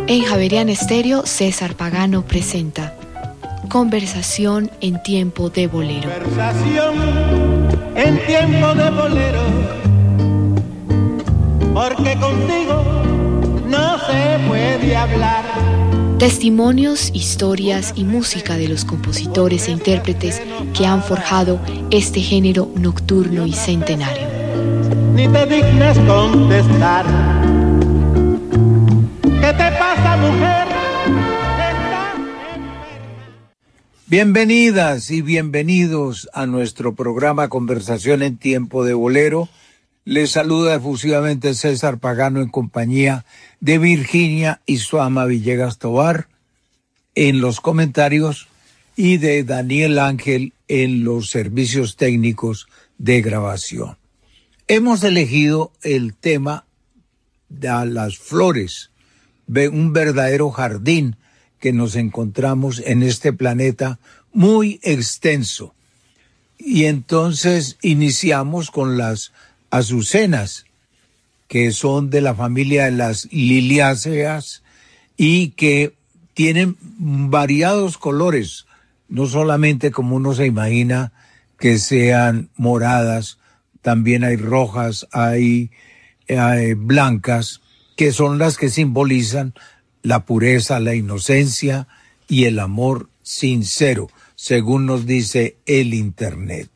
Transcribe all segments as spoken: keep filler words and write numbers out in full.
En Javeriana Estéreo, César Pagano presenta Conversación en tiempo de bolero. Conversación en tiempo de bolero, porque contigo no se puede hablar. Testimonios, historias y música de los compositores e intérpretes que han forjado este género nocturno y centenario. Ni te dignas contestar. ¿Qué te pasa, mujer? Bienvenidas y bienvenidos a nuestro programa Conversación en Tiempo de Bolero. Les saluda efusivamente César Pagano en compañía de Virginia Isuama Villegas Tovar en los comentarios y de Daniel Ángel en los servicios técnicos de grabación. Hemos elegido el tema de las flores, un verdadero jardín que nos encontramos en este planeta muy extenso. Y entonces iniciamos con las azucenas, que son de la familia de las liliáceas y que tienen variados colores, no solamente como uno se imagina que sean moradas, también hay rojas, hay, hay blancas, que son las que simbolizan la pureza, la inocencia y el amor sincero, según nos dice el Internet.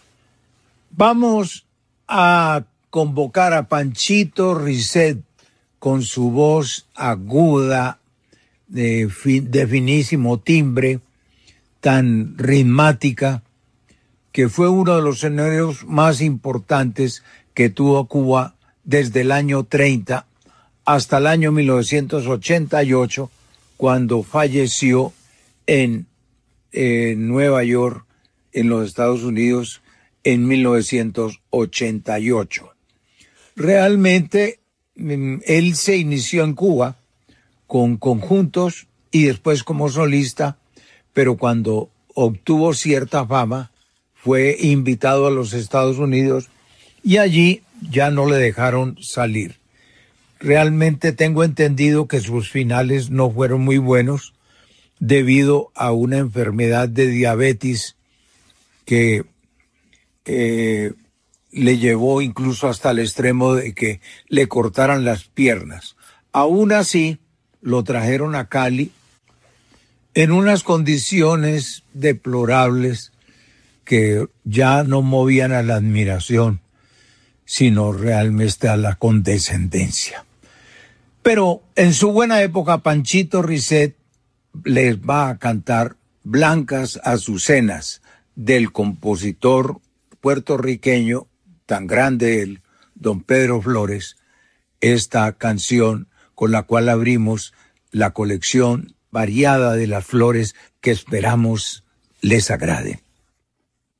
Vamos a convocar a Panchito Risset con su voz aguda, de, fin, de finísimo timbre, tan ritmática, que fue uno de los escenarios más importantes que tuvo Cuba desde el año treinta hasta el año mil novecientos ochenta y ocho, cuando falleció en eh, Nueva York, en los Estados Unidos, en mil novecientos ochenta y ocho. Realmente, él se inició en Cuba con conjuntos y después como solista, pero cuando obtuvo cierta fama, fue invitado a los Estados Unidos y allí ya no le dejaron salir. Realmente tengo entendido que sus finales no fueron muy buenos debido a una enfermedad de diabetes que eh, le llevó incluso hasta el extremo de que le cortaran las piernas. Aún así, lo trajeron a Cali en unas condiciones deplorables que ya no movían a la admiración, sino realmente a la condescendencia. Pero en su buena época, Panchito Risset les va a cantar Blancas Azucenas, del compositor puertorriqueño, tan grande él, don Pedro Flores, esta canción con la cual abrimos la colección variada de las flores que esperamos les agrade.